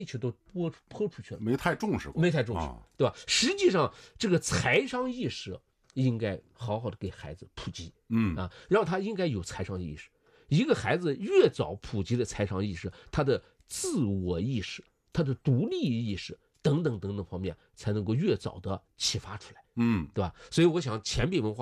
一切都泼出去了， 没太重视过， 没太重视，对吧？实际上，这个财商意识应该好好的给孩子普及，让他应该有财商意识。一个孩子越早普及了财商意识，他的自我意识、他的独立意识等等方面才能够越早的启发出来，对吧？所以我想，钱币文化